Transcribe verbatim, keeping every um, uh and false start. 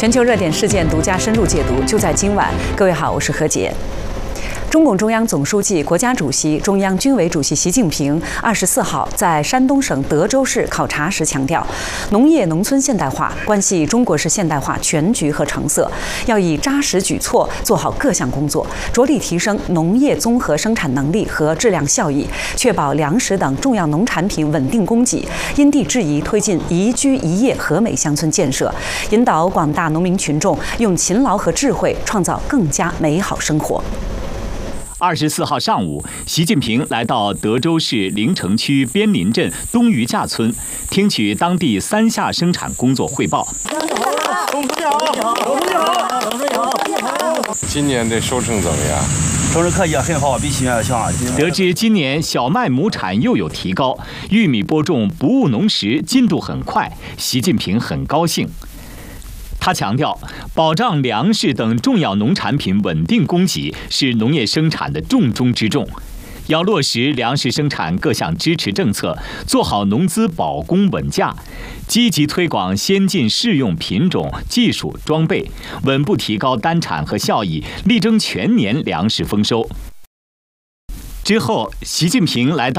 全球热点事件独家深入解读，就在今晚。各位好，我是何洁。中共中央总书记、国家主席、中央军委主席习近平二十四号在山东省德州市考察时强调，农业农村现代化关系中国式现代化全局和成色，要以扎实举措做好各项工作，着力提升农业综合生产能力和质量效益，确保粮食等重要农产品稳定供给，因地制宜推进宜居宜业和美乡村建设，引导广大农民群众用勤劳和智慧创造更加美好生活。 二十四号上午，习近平来到德州市临城区边林镇东余架村，听取当地三下生产工作汇报。 今年的收成怎么样？ 收成可以，很好，比去年要强。 得知今年小麦亩产又有提高，玉米播种不误农时进度很快，习近平很高兴。他强调，保障粮食等重要农产品稳定供给是农业生产的重中之重，要落实粮食生产各项支持政策，做好农资保供稳价，积极推广先进适用品种、技术、装备，稳步提高单产和效益，力争全年粮食丰收。之后，习近平来到